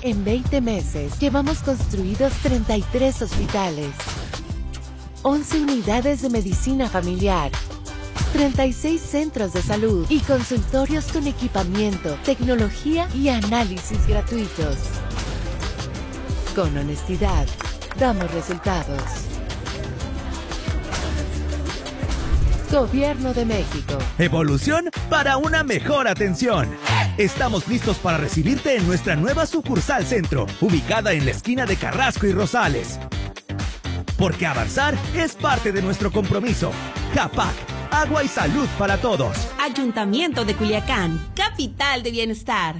En 20 meses, llevamos construidos 33 hospitales, 11 unidades de medicina familiar, 36 centros de salud y consultorios con equipamiento, tecnología y análisis gratuitos. Con honestidad, damos resultados. Gobierno de México. Evolución para una mejor atención. Estamos listos para recibirte en nuestra nueva sucursal Centro, ubicada en la esquina de Carrasco y Rosales. Porque avanzar es parte de nuestro compromiso. JAPAC, agua y salud para todos. Ayuntamiento de Culiacán, capital de bienestar.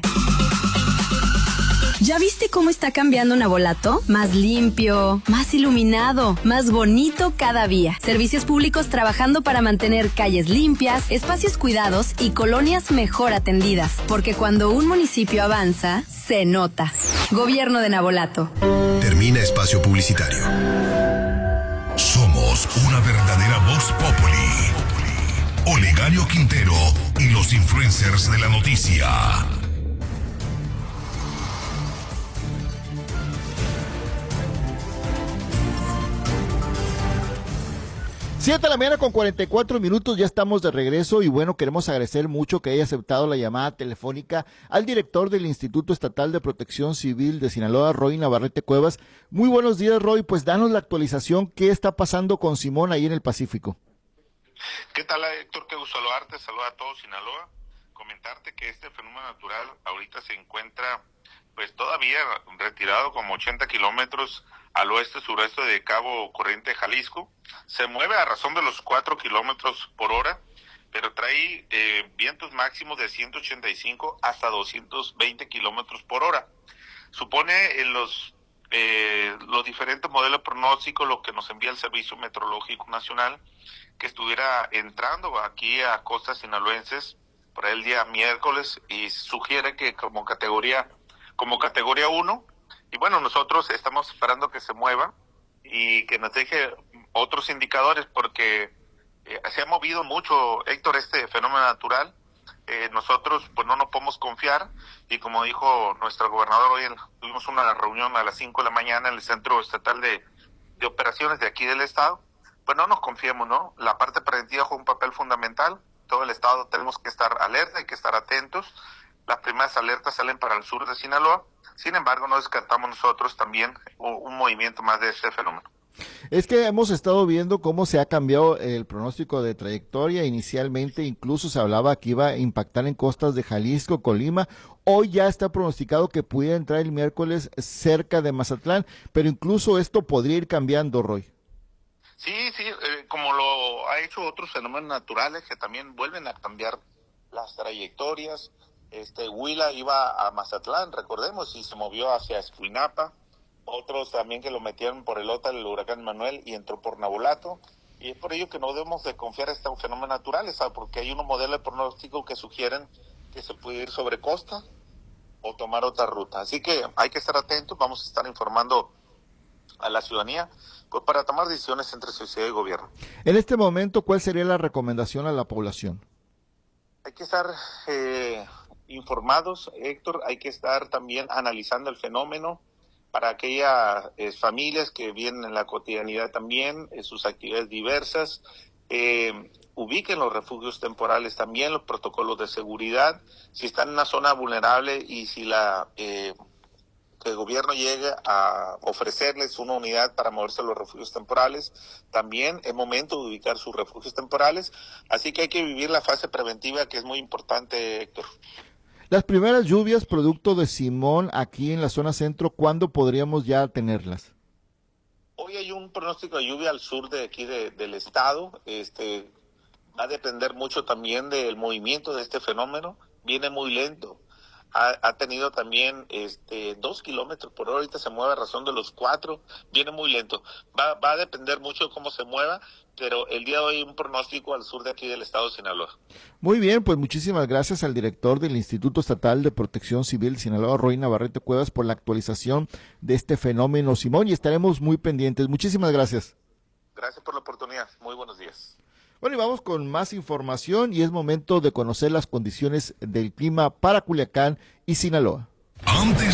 ¿Ya viste cómo está cambiando Navolato? Más limpio, más iluminado, más bonito cada día. Servicios públicos trabajando para mantener calles limpias, espacios cuidados y colonias mejor atendidas. Porque cuando un municipio avanza, se nota. Gobierno de Navolato. Termina espacio publicitario. Somos una verdadera voz populi. Olegario Quintero y los influencers de la noticia. 7 de la mañana con 44 minutos, ya estamos de regreso y bueno, queremos agradecer mucho que haya aceptado la llamada telefónica al director del Instituto Estatal de Protección Civil de Sinaloa, Roy Navarrete Cuevas. Muy buenos días, Roy, pues danos la actualización, ¿qué está pasando con Simón ahí en el Pacífico? ¿Qué tal, Héctor? Qué gusto saludarte, saluda a todos Sinaloa. Comentarte que este fenómeno natural ahorita se encuentra pues todavía retirado como 80 kilómetros al oeste-sureste de Cabo Corriente, Jalisco. Se mueve a razón de los 4 kilómetros por hora, pero trae vientos máximos de 185 hasta 220 kilómetros por hora. Supone en los diferentes modelos pronósticos, lo que nos envía el Servicio Meteorológico Nacional, que estuviera entrando aquí a costas sinaloenses para el día miércoles, y sugiere que como categoría 1, y bueno, nosotros estamos esperando que se mueva y que nos deje otros indicadores, porque se ha movido mucho, Héctor, este fenómeno natural. Nosotros pues no nos podemos confiar, y como dijo nuestro gobernador, hoy tuvimos una reunión a las 5 de la mañana en el Centro Estatal de Operaciones de aquí del Estado. Pues no nos confiemos, ¿no? La parte preventiva juega un papel fundamental. Todo el Estado tenemos que estar alerta, hay que estar atentos. Las primeras alertas salen para el sur de Sinaloa. Sin embargo, no descartamos nosotros también un movimiento más de este fenómeno. Es que hemos estado viendo cómo se ha cambiado el pronóstico de trayectoria. Inicialmente incluso se hablaba que iba a impactar en costas de Jalisco, Colima. Hoy ya está pronosticado que pudiera entrar el miércoles cerca de Mazatlán, pero incluso esto podría ir cambiando, Roy. Sí, como lo ha hecho otros fenómenos naturales que también vuelven a cambiar las trayectorias. Huila iba a Mazatlán, recordemos, y se movió hacia Escuinapa. Otros también que lo metieron por el OTA del huracán Manuel y entró por Navolato. Y es por ello que no debemos de confiar en estos fenómenos naturales, ¿sabes? Porque hay unos modelos de pronóstico que sugieren que se puede ir sobre costa o tomar otra ruta. Así que hay que estar atentos, vamos a estar informando a la ciudadanía pues para tomar decisiones entre sociedad y gobierno. En este momento, ¿cuál sería la recomendación a la población? Hay que estar informados, Héctor, hay que estar también analizando el fenómeno para aquellas familias que vienen en la cotidianidad también, sus actividades diversas, ubiquen los refugios temporales también, los protocolos de seguridad, si están en una zona vulnerable y si que el gobierno llegue a ofrecerles una unidad para moverse a los refugios temporales, también es momento de ubicar sus refugios temporales, así que hay que vivir la fase preventiva, que es muy importante, Héctor. Las primeras lluvias producto de Simón aquí en la zona centro, ¿cuándo podríamos ya tenerlas? Hoy hay un pronóstico de lluvia al sur de aquí del estado, va a depender mucho también del movimiento de este fenómeno, viene muy lento. Ha tenido también 2 kilómetros por hora, ahorita se mueve a razón de los 4, viene muy lento. Va a depender mucho de cómo se mueva, pero el día de hoy hay un pronóstico al sur de aquí del estado de Sinaloa. Muy bien, pues muchísimas gracias al director del Instituto Estatal de Protección Civil de Sinaloa, Roy Navarrete Cuevas, por la actualización de este fenómeno Simón, y estaremos muy pendientes. Muchísimas gracias. Gracias por la oportunidad, muy buenos días. Bueno, y vamos con más información y es momento de conocer las condiciones del clima para Culiacán y Sinaloa. Antes